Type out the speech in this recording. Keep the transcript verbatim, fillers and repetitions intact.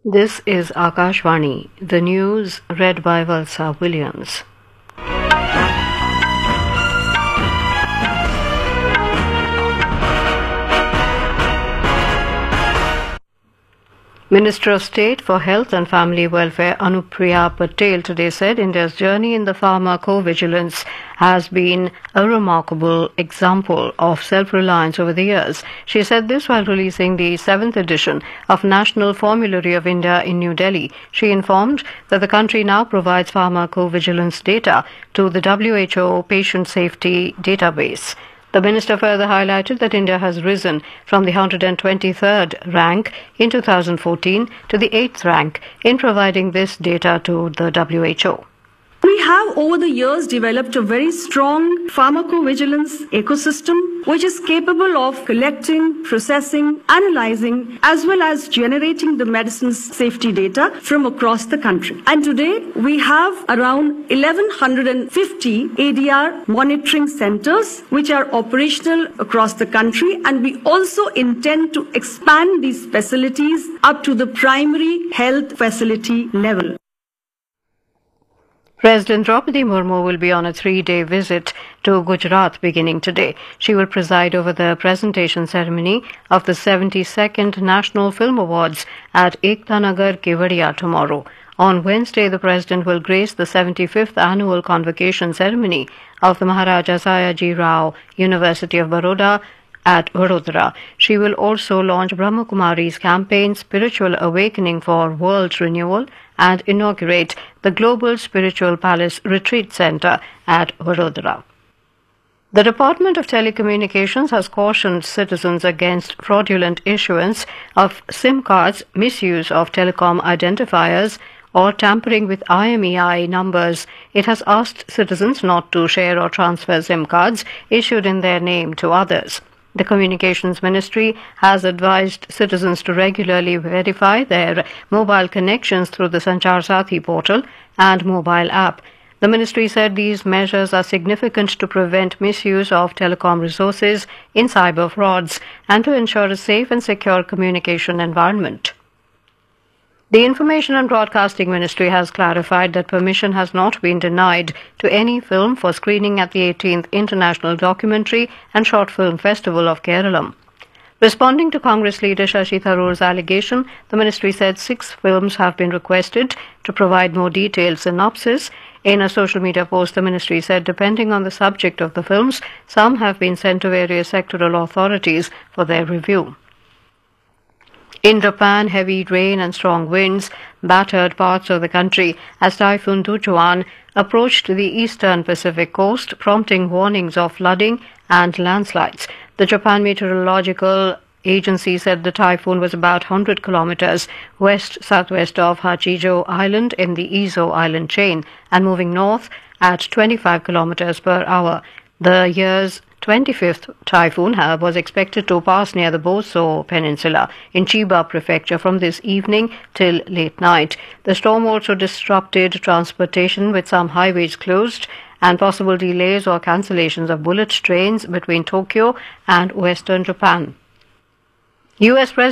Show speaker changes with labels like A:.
A: This is Akashvani, the news read by Valsa Williams. Minister of State for Health and Family Welfare Anupriya Patel today said India's journey in the pharmacovigilance has been a remarkable example of self-reliance over the years. She said this while releasing the seventh edition of National Formulary of India in New Delhi. She informed that the country now provides pharmacovigilance data to the W H O Patient Safety Database. The minister further highlighted that India has risen from the one hundred twenty-third rank in two thousand fourteen to the eighth rank in providing this data to the W H O.
B: We have over the years developed a very strong pharmacovigilance ecosystem which is capable of collecting, processing, analyzing as well as generating the medicine's safety data from across the country. And today we have around eleven fifty A D R monitoring centers which are operational across the country, and we also intend to expand these facilities up to the primary health facility level.
A: President Draupadi Murmu will be on a three-day visit to Gujarat beginning today. She will preside over the presentation ceremony of the seventy-second National Film Awards at Ekta Nagar, Kevadia tomorrow. On Wednesday, the President will grace the seventy-fifth annual convocation ceremony of the Maharaja Sayaji Rao University of Baroda at Vadodara. She will also launch Brahma Kumari's campaign Spiritual Awakening for World Renewal and inaugurate the Global Spiritual Palace Retreat Center at Vadodara. The Department of Telecommunications has cautioned citizens against fraudulent issuance of SIM cards, misuse of telecom identifiers, or tampering with I M E I numbers. It has asked citizens not to share or transfer SIM cards issued in their name to others. The Communications Ministry has advised citizens to regularly verify their mobile connections through the Sanchar Sathi portal and mobile app. The ministry said these measures are significant to prevent misuse of telecom resources in cyber frauds and to ensure a safe and secure communication environment. The Information and Broadcasting Ministry has clarified that permission has not been denied to any film for screening at the eighteenth International Documentary and Short Film Festival of Kerala. Responding to Congress leader Shashi Tharoor's allegation, the ministry said six films have been requested to provide more detailed synopsis. In a social media post, the ministry said depending on the subject of the films, some have been sent to various sectoral authorities for their review. In Japan, heavy rain and strong winds battered parts of the country as Typhoon Dujuan approached the eastern Pacific coast, prompting warnings of flooding and landslides. The Japan Meteorological Agency said the typhoon was about one hundred kilometers west-southwest of Hachijo Island in the Izo Island chain and moving north at twenty-five kilometers per hour. The year's twenty-fifth typhoon was expected to pass near the Boso Peninsula in Chiba Prefecture from this evening till late night. The storm also disrupted transportation with some highways closed and possible delays or cancellations of bullet trains between Tokyo and western Japan. U S President